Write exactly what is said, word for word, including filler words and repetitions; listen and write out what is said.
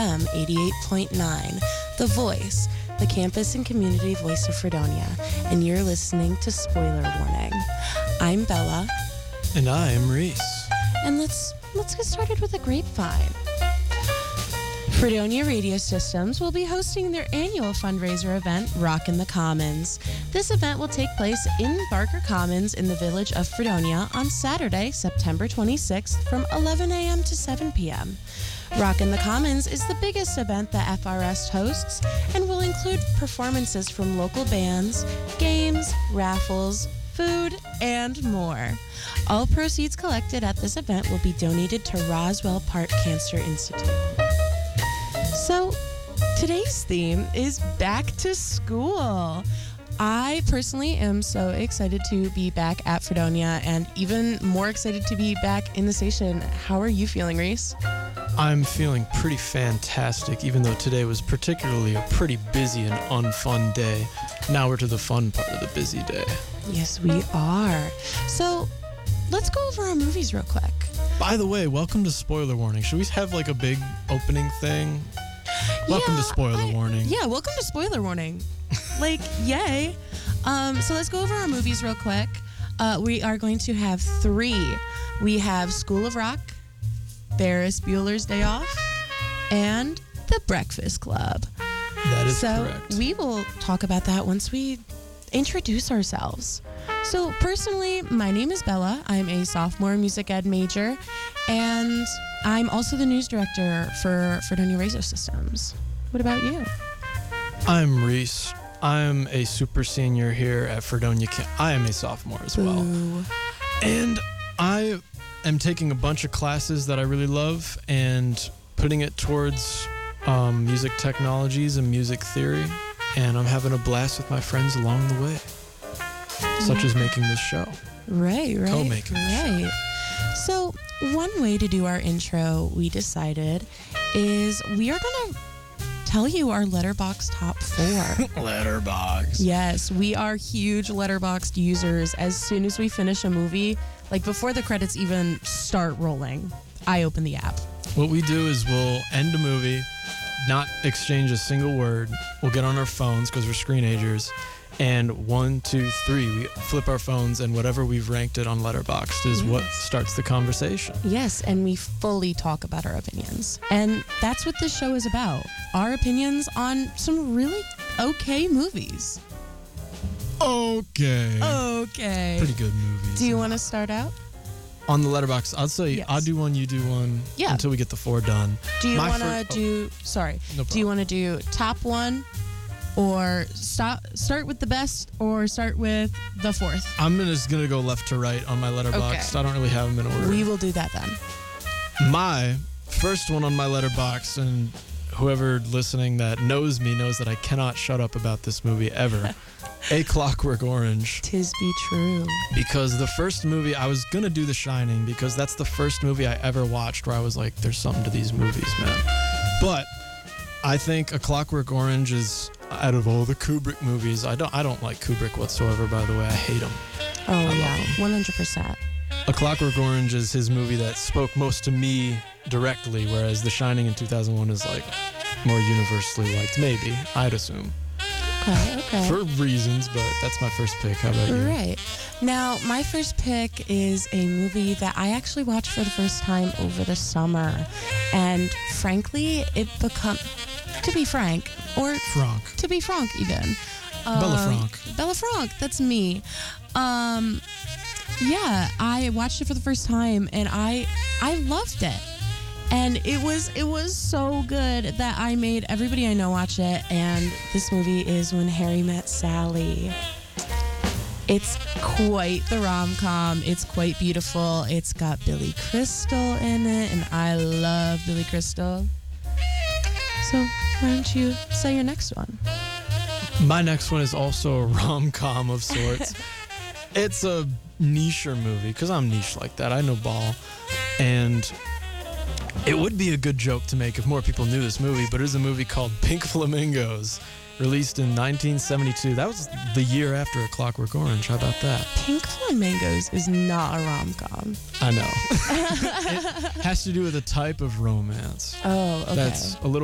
M eighty-eight point nine, The Voice, the campus and community voice of Fredonia, and you're listening to Spoiler Warning. I'm Bella. And I'm Reese. And let's let's get started with a grapevine. Fredonia Radio Systems will be hosting their annual fundraiser event, Rock in the Commons. This event will take place in Barker Commons in the village of Fredonia on Saturday, September twenty-sixth from eleven a.m. to seven p.m. Rock in the Commons is the biggest event that F R S hosts and will include performances from local bands, games, raffles, food, and more. All proceeds collected at this event will be donated to Roswell Park Cancer Institute. So, today's theme is back to school. I personally am so excited to be back at Fredonia and even more excited to be back in the station. How are you feeling, Reese? I'm feeling pretty fantastic, even though today was particularly a pretty busy and unfun day. Now we're to the fun part of the busy day. Yes, we are. So, let's go over our movies real quick. By the way, welcome to Spoiler Warning. Should we have like a big opening thing? Welcome yeah, to Spoiler I, Warning. Yeah, welcome to Spoiler Warning. Like, yay. Um, so let's go over our movies real quick. Uh, we are going to have three. We have School of Rock, Ferris Bueller's Day Off, and The Breakfast Club. That is so correct. So we will talk about that once we introduce ourselves. So personally, my name is Bella. I'm a sophomore music ed major, and I'm also the news director for Fredonia Radio Systems. What about you? I'm Reese. I'm a super senior here at Fredonia. Cam- I am a sophomore as well. Boo. And I am taking a bunch of classes that I really love and putting it towards um, music technologies and music theory. And I'm having a blast with my friends along the way, such Yeah. as making this show. Right, right. Co-making right. So one way to do our intro, we decided, is we are going to tell you our Letterboxd top four. Letterboxd. Yes, we are huge Letterboxd users. As soon as we finish a movie, like before the credits even start rolling, I open the app. What we do is we'll end a movie, not exchange a single word. We'll get on our phones because we're screenagers. And one, two, three, we flip our phones, and whatever we've ranked it on Letterboxd is Yes. what starts the conversation. Yes, and we fully talk about our opinions. And that's what this show is about. Our opinions on some really okay movies. Okay. Okay. Pretty good movies. Do you want to start out? On the Letterboxd, I'll say Yes. I'll do one, you do one, Yeah. until we get the four done. Do you My want to fir- oh, do, sorry, no do you problem. want to do top one or stop, start with the best or start with the fourth? I'm gonna- just gonna go left to right on my Letterboxd. Okay. I don't really have them in order. We will do that then. My first one on my Letterboxd, and whoever listening that knows me knows that I cannot shut up about this movie ever. A Clockwork Orange. Tis be true. Because the first movie, I was gonna do The Shining because that's the first movie I ever watched where I was like, there's something to these movies, man. But I think A Clockwork Orange is, out of all the Kubrick movies, I don't I don't like Kubrick whatsoever, by the way. I hate him. Oh, love yeah, him. one hundred percent. A Clockwork Orange is his movie that spoke most to me directly, whereas The Shining in two thousand one is like more universally liked, maybe, I'd assume. Okay, okay. For reasons, but that's my first pick. How about you? Right. Now, my first pick is a movie that I actually watched for the first time over the summer. And frankly, it become, to be frank, or Franck. to be frank even. Bella um, Franck. Bella Franck, that's me. Um, yeah, I watched it for the first time and I I loved it. And it was it was so good that I made everybody I know watch it. And this movie is When Harry Met Sally. It's quite the rom-com. It's quite beautiful. It's got Billy Crystal in it, and I love Billy Crystal. So why don't you say your next one? My next one is also a rom-com of sorts. It's a nicher movie, because I'm niche like that. I know ball. And it would be a good joke to make if more people knew this movie, but it is a movie called Pink Flamingos, released in nineteen seventy-two. That was the year after A Clockwork Orange. How about that? Pink Flamingos is not a rom-com. I know. It has to do with a type of romance. Oh, okay. That's a little